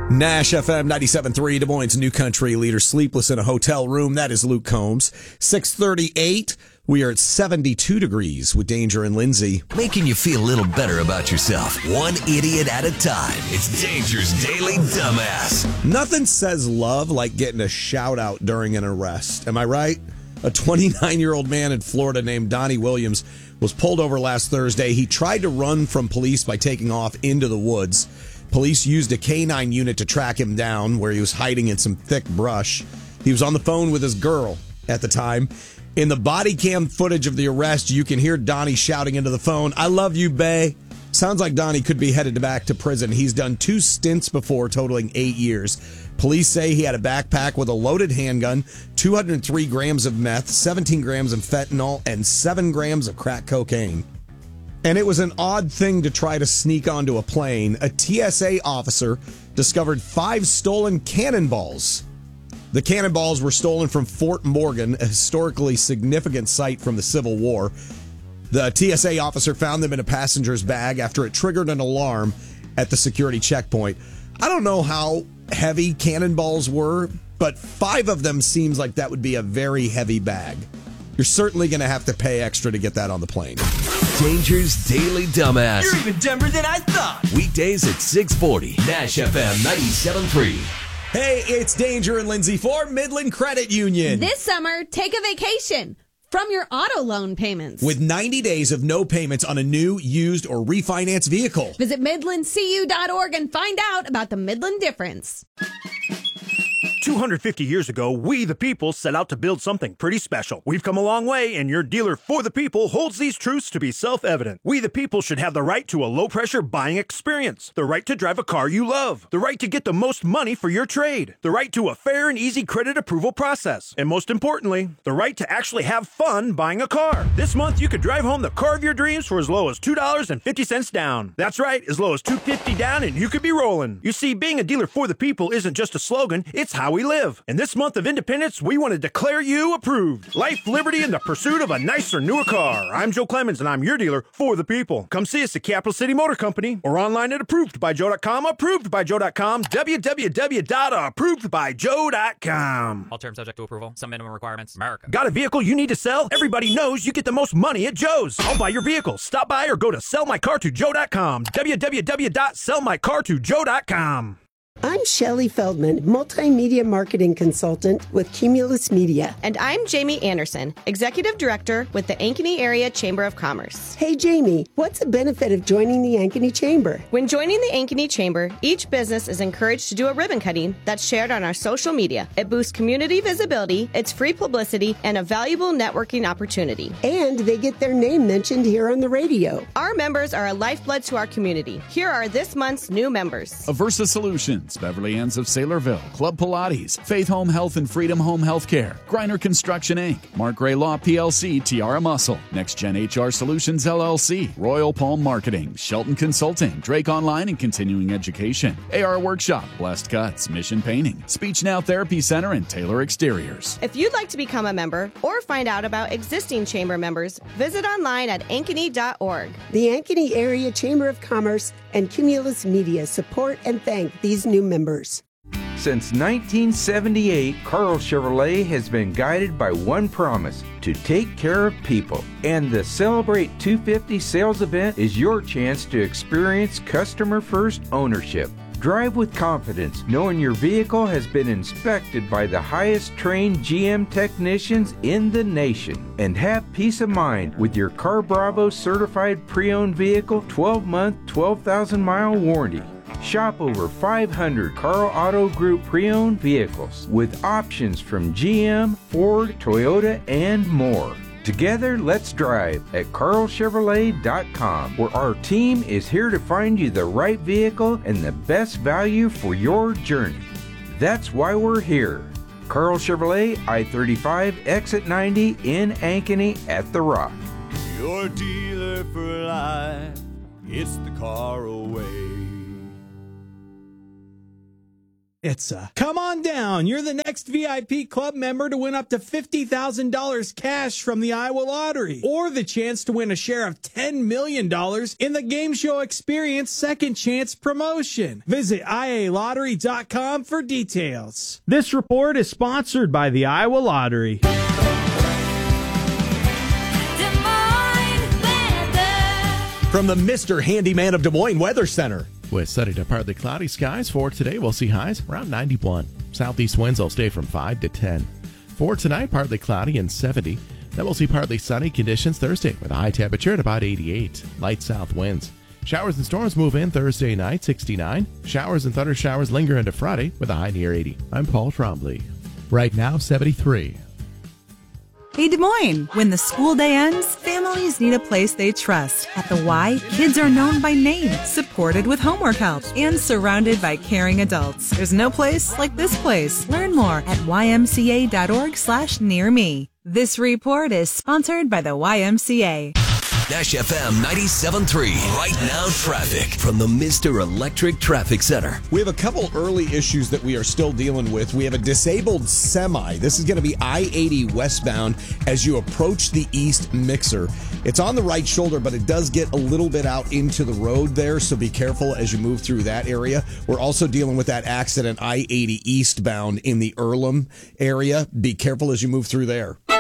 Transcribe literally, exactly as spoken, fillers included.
Nash F M ninety-seven point three, Des Moines' new country leader, sleepless in a hotel room. That is Luke Combs. six thirty-eight. We are at seventy-two degrees with Danger and Lindsay. Making you feel a little better about yourself, one idiot at a time. It's Danger's Daily Dumbass. Nothing says love like getting a shout out during an arrest. Am I right? A twenty-nine-year-old man in Florida named Donnie Williams was pulled over last Thursday. He tried to run from police by taking off into the woods. Police used a K nine unit to track him down where he was hiding in some thick brush. He was on the phone with his girl at the time. In the body cam footage of the arrest, you can hear Donnie shouting into the phone, "I love you, bae." Sounds like Donnie could be headed back to prison. He's done two stints before, totaling eight years. Police say he had a backpack with a loaded handgun, two hundred three grams of meth, seventeen grams of fentanyl, and seven grams of crack cocaine. And it was an odd thing to try to sneak onto a plane. A T S A officer discovered five stolen cannonballs. The cannonballs were stolen from Fort Morgan, a historically significant site from the Civil War. The T S A officer found them in a passenger's bag after it triggered an alarm at the security checkpoint. I don't know how heavy cannonballs were, but five of them seems like that would be a very heavy bag. You're certainly going to have to pay extra to get that on the plane. Danger's Daily Dumbass. You're even dumber than I thought. Weekdays at six forty. Nash F M ninety-seven point three. Hey, it's Danger and Lindsay for Midland Credit Union. This summer, take a vacation from your auto loan payments. With ninety days of no payments on a new, used, or refinanced vehicle. Visit Midland C U dot org and find out about the Midland difference. two hundred fifty years ago, we the people set out to build something pretty special. We've come a long way, and your dealer for the people holds these truths to be self-evident. We the people should have the right to a low-pressure buying experience, the right to drive a car you love, the right to get the most money for your trade, the right to a fair and easy credit approval process, and most importantly, the right to actually have fun buying a car. This month, you could drive home the car of your dreams for as low as two dollars and fifty cents down. That's right, as low as two dollars and fifty cents down, and you could be rolling. You see, being a dealer for the people isn't just a slogan, it's how we live. And this month of independence, we want to declare you approved. Life, liberty, and the pursuit of a nicer, newer car. I'm Joe Clemens, and I'm your dealer for the people. Come see us at Capital City Motor Company or online at approved by joe dot com, approved by joe dot com, w w w dot approved by joe dot com. All terms subject to approval. Some minimum requirements. America. Got a vehicle you need to sell? Everybody knows you get the most money at Joe's. I'll buy your vehicle. Stop by or go to sell my car to joe dot com, w w w dot sell my car to joe dot com. I'm Shelley Feldman, multimedia marketing consultant with Cumulus Media. And I'm Jamie Anderson, executive director with the Ankeny Area Chamber of Commerce. Hey, Jamie, what's the benefit of joining the Ankeny Chamber? When joining the Ankeny Chamber, each business is encouraged to do a ribbon cutting that's shared on our social media. It boosts community visibility, it's free publicity, and a valuable networking opportunity. And they get their name mentioned here on the radio. Our members are a lifeblood to our community. Here are this month's new members. Aversa Solutions, Beverly Ann's of Saylorville, Club Pilates, Faith Home Health and Freedom Home Healthcare, Griner Construction Incorporated, Mark Gray Law P L C, Tiara Muscle, Next Gen H R Solutions L L C, Royal Palm Marketing, Shelton Consulting, Drake Online and Continuing Education, A R Workshop, Blessed Cuts, Mission Painting, Speech Now Therapy Center, and Taylor Exteriors. If you'd like to become a member or find out about existing chamber members, visit online at ankeny dot org. The Ankeny Area Chamber of Commerce and Cumulus Media support and thank these new members. Since nineteen seventy-eight, Carl Chevrolet has been guided by one promise: to take care of people. And the Celebrate two fifty sales event is your chance to experience customer-first ownership. Drive with confidence, knowing your vehicle has been inspected by the highest trained G M technicians in the nation. And have peace of mind with your Car Bravo certified pre-owned vehicle twelve month, twelve thousand mile warranty. Shop over five hundred Carl Auto Group pre-owned vehicles with options from G M, Ford, Toyota, and more. Together, let's drive at carl chevrolet dot com, where our team is here to find you the right vehicle and the best value for your journey. That's why we're here. Carl Chevrolet, I thirty-five, exit ninety in Ankeny at The Rock. Your dealer for life, it's the car away. It's a come on down. You're the next V I P club member to win up to fifty thousand dollars cash from the Iowa Lottery, or the chance to win a share of ten million dollars in the Game Show Experience Second Chance promotion. Visit I A lottery dot com for details. This report is sponsored by the Iowa Lottery. From the Mister Handyman of Des Moines Weather Center. With sunny to partly cloudy skies for today, we'll see highs around ninety-one. Southeast winds will stay from five to ten. For tonight, partly cloudy and seventy. Then we'll see partly sunny conditions Thursday with a high temperature at about eighty-eight. Light south winds. Showers and storms move in Thursday night, sixty-nine. Showers and thunder showers linger into Friday with a high near eighty. I'm Paul Trombley. Right now, seventy-three. Hey, Des Moines! When the school day ends, families need a place they trust. At the Y, kids are known by name, supported with homework help, and surrounded by caring adults. There's no place like this place. Learn more at y m c a dot org slash near me. This report is sponsored by the Y M C A. Nash F M ninety-seven point three. Right now, traffic from the Mister Electric Traffic Center. We have a couple early issues that we are still dealing with. We have a disabled semi. This is going to be I eighty westbound as you approach the East Mixer. It's on the right shoulder, but it does get a little bit out into the road there, so be careful as you move through that area. We're also dealing with that accident I eighty eastbound in the Earlham area. Be careful as you move through there.